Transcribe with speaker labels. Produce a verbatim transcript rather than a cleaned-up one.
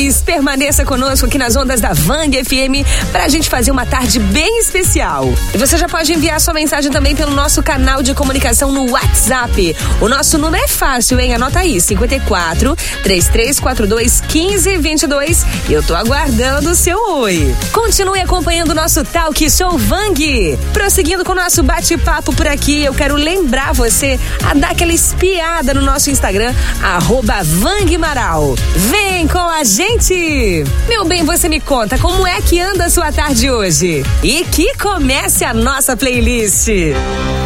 Speaker 1: mais. Permaneça conosco aqui nas ondas da Vang F M pra gente fazer uma tarde bem especial. E você já pode enviar sua mensagem também pelo nosso canal de comunicação no WhatsApp. O nosso número é fácil, hein? Anota aí, cinquenta e quatro, trinta e três quarenta e dois, quinze, vinte e dois. E eu tô aguardando o seu oi. Continue acompanhando o nosso Talk Show Vang. Prosseguindo com o nosso bate-papo por aqui, eu quero lembrar você a dar aquela espiada no nosso Instagram, arroba Vangmaral. Vem com a gente! Meu bem, você me conta como é que anda a sua tarde hoje? E que comece a nossa playlist!